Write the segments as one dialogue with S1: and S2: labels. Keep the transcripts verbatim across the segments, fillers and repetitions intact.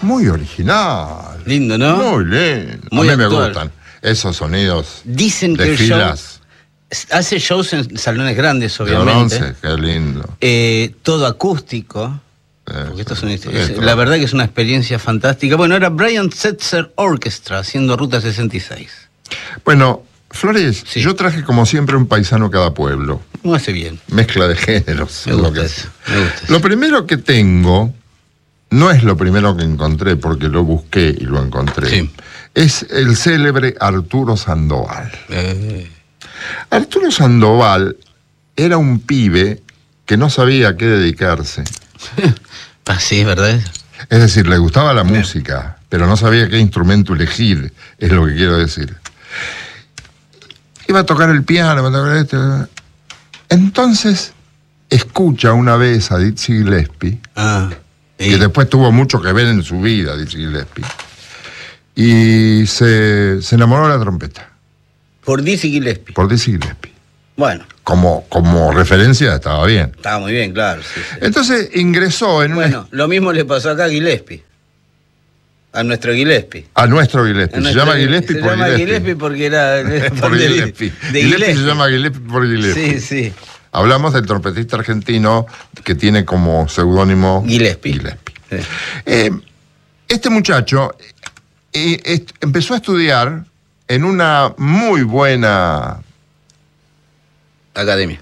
S1: Muy original.
S2: Lindo, ¿no?
S1: Muy lindo.
S2: Muy
S1: a mí
S2: actual.
S1: me gustan esos sonidos.
S2: Dicen
S1: de
S2: que el show
S1: filas
S2: hace shows en salones grandes,
S1: de
S2: obviamente.
S1: bronce, qué lindo.
S2: Eh, todo acústico.
S1: Eso,
S2: Porque esto es una,
S1: esto.
S2: es- la verdad que es una experiencia fantástica. Bueno, era Brian Setzer Orchestra haciendo Ruta sesenta y seis.
S1: Bueno, Flores,
S2: Sí.
S1: yo traje como siempre un paisano cada pueblo.
S2: No hace bien.
S1: Mezcla de géneros.
S2: Me
S1: es lo
S2: gusta
S1: que
S2: eso.
S1: hace.
S2: Me gusta eso.
S1: Lo primero que tengo, no es lo primero que encontré porque lo busqué y lo encontré,
S2: Sí.
S1: es el célebre Arturo Sandoval.
S2: Eh,
S1: Arturo Sandoval era un pibe que no sabía a qué dedicarse.
S2: ah, sí, ¿verdad?
S1: Es decir, le gustaba la música, pero no sabía qué instrumento elegir, es lo que quiero decir. Iba a tocar el piano, iba a tocar esto. Entonces, escucha una vez a Dizzy Gillespie,
S2: Ah, y-
S1: que después tuvo mucho que ver en su vida, Dizzy Gillespie, y se, se enamoró de la trompeta,
S2: por Dizzy Gillespie.
S1: por Dizzy Gillespie.
S2: Bueno,
S1: Como, como referencia estaba bien.
S2: estaba muy bien, claro. Sí, sí.
S1: Entonces ingresó en una...
S2: Bueno, lo mismo le pasó acá a Gillespie. A nuestro Gillespie.
S1: A nuestro Gillespie.
S2: A
S1: Se
S2: nuestro-
S1: llama Gillespie
S2: se
S1: por
S2: llama
S1: Gillespie.
S2: Gillespie porque era, era
S1: por
S2: de-
S1: Gillespie.
S2: de
S1: Gillespie se llama Gillespie por Gillespie.
S2: Sí, sí.
S1: Hablamos del trompetista argentino que tiene como seudónimo
S2: Gillespie.
S1: Gillespie.
S2: Sí.
S1: Eh, este muchacho eh, est- empezó a estudiar en una muy buena...
S2: Academia.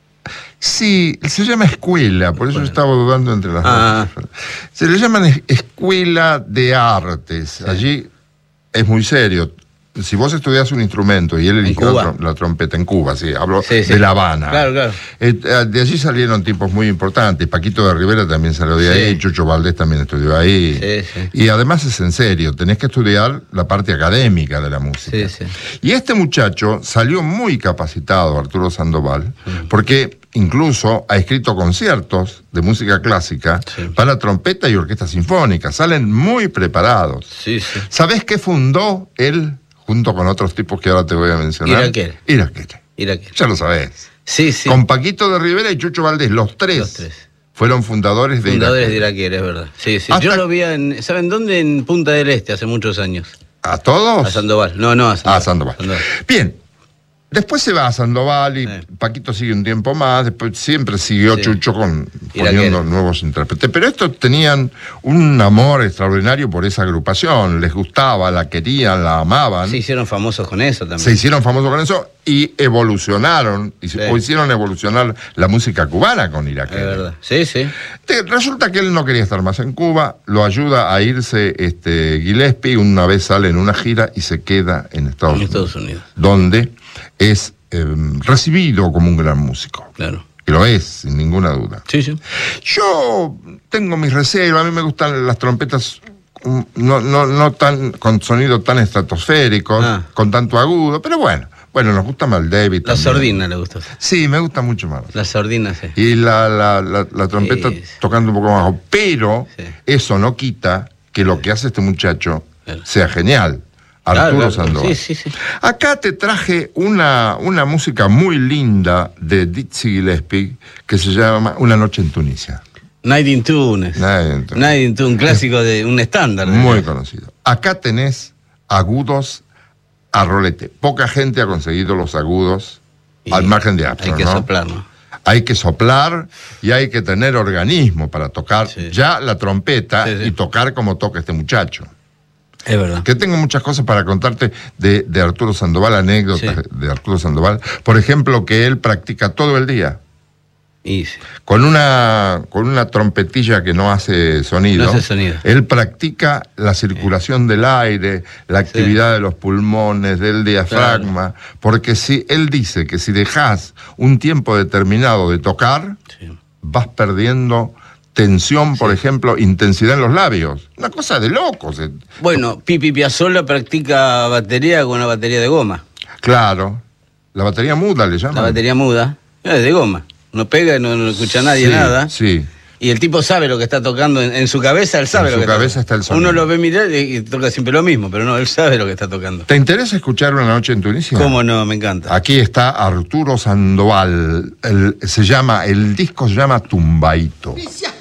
S1: Sí, se llama escuela, por eso
S2: Bueno.
S1: estaba dudando entre las
S2: Ah.
S1: dos. Se le llaman es- escuela de artes. Allí es muy serio. Si vos estudiás un instrumento y él eligió
S2: Cuba?
S1: la, trom- la trompeta en Cuba, sí, hablo
S2: Sí, sí.
S1: de La Habana.
S2: Claro, claro.
S1: Eh, de allí salieron tipos muy importantes. Paquito de Rivera también salió de
S2: Sí.
S1: ahí, Chucho Valdés también estudió ahí.
S2: Sí, sí.
S1: Y además es en serio, tenés que estudiar la parte académica de la música.
S2: Sí, sí.
S1: Y este muchacho salió muy capacitado, Arturo Sandoval, porque incluso ha escrito conciertos de música clásica
S2: Sí.
S1: para trompeta y orquesta sinfónica. Salen muy preparados.
S2: Sí, sí.
S1: ¿Sabés qué fundó él junto con otros tipos que ahora te voy a mencionar?
S2: Iraquere.
S1: Iraquere.
S2: Iraquere.
S1: Ya lo sabés.
S2: Sí, sí.
S1: Con Paquito de Rivera y Chucho Valdés, los tres,
S2: Los tres.
S1: fueron fundadores de
S2: Fundadores de
S1: Iraquere.
S2: Iraquere, es verdad. Sí, sí.
S1: Hasta-
S2: Yo lo vi en. ¿Saben dónde? En Punta del Este, hace muchos años.
S1: ¿A todos?
S2: A Sandoval. No, no, a Sandoval.
S1: Ah, Sandoval. Bien. Después se va a Sandoval y
S2: Sí.
S1: Paquito sigue un tiempo más, después siempre siguió
S2: Sí.
S1: Chucho con,
S2: Iraquere.
S1: poniendo nuevos intérpretes. Pero estos tenían un amor extraordinario por esa agrupación, les gustaba, la querían, la amaban.
S2: Se hicieron famosos con eso también.
S1: Se hicieron famosos con eso y evolucionaron, y se-
S2: Sí.
S1: o hicieron evolucionar la música cubana con Iraquere.
S2: Es verdad. Sí, sí.
S1: Te- Resulta que él no quería estar más en Cuba, lo ayuda a irse este, Gillespie, una vez sale en una gira y se queda en Estados,
S2: En
S1: Unidos,
S2: Estados Unidos.
S1: donde es eh, recibido como un gran músico,
S2: Claro.
S1: que lo es, sin ninguna duda.
S2: Sí, sí.
S1: Yo tengo mis reservas, a mí me gustan las trompetas mm, no, no, no tan con sonido tan estratosféricos,
S2: Ah.
S1: con tanto agudo, pero bueno, bueno, nos gusta más el David.
S2: La
S1: también.
S2: sordina le gustó.
S1: Sí, me gusta mucho más.
S2: La sordina, sí.
S1: Y la, la, la, la trompeta
S2: Sí, sí.
S1: tocando un poco más bajo. Pero
S2: Sí.
S1: eso no quita que lo que hace este muchacho
S2: Claro.
S1: sea genial.
S2: Claro,
S1: Arturo
S2: claro.
S1: Sandoval.
S2: Sí, sí, sí.
S1: Acá te traje una, una música muy linda de Dizzy Gillespie que se llama Una noche en Tunisia.
S2: Night in Tunes.
S1: Night in Tunes.
S2: Night in Tunes, un clásico de un estándar. ¿no?
S1: Muy conocido. Acá tenés agudos a rolete. Poca gente ha conseguido los agudos
S2: Y
S1: al margen de Armstrong,
S2: Hay que
S1: ¿no?
S2: soplar, ¿no?
S1: Hay que soplar y hay que tener organismo para tocar
S2: Sí.
S1: ya la trompeta
S2: Sí, sí.
S1: y tocar como toca este muchacho.
S2: Es verdad.
S1: Que tengo muchas cosas para contarte de, de Arturo Sandoval, anécdotas
S2: Sí.
S1: de Arturo Sandoval. Por ejemplo, que él practica todo el día
S2: Y sí.
S1: con una, con una trompetilla que no hace sonido.
S2: No hace sonido.
S1: Él practica la circulación del aire, la actividad de los pulmones, del diafragma, porque si él dice que si dejas un tiempo determinado de tocar,
S2: Sí.
S1: vas perdiendo tensión, por ejemplo, intensidad en los labios. Una cosa de locos. eh.
S2: Bueno, Pipi Piazzolla practica batería con una batería de goma.
S1: Claro. La batería muda le
S2: La
S1: llaman.
S2: batería muda. Es de goma. No pega y no, no escucha a nadie
S1: Sí,
S2: nada.
S1: Sí.
S2: Y el tipo sabe lo que está tocando. En, en su cabeza él sabe
S1: En
S2: lo
S1: su
S2: que
S1: cabeza
S2: está
S1: está el sonido.
S2: Uno lo ve mirar y, y toca siempre lo mismo, pero no, él sabe lo que está tocando.
S1: ¿Te interesa escuchar Una noche en Tunisia?
S2: ¿Cómo no? Me encanta.
S1: Aquí está Arturo Sandoval. El- se llama, el disco se llama Tumbaito.
S3: Tunisia.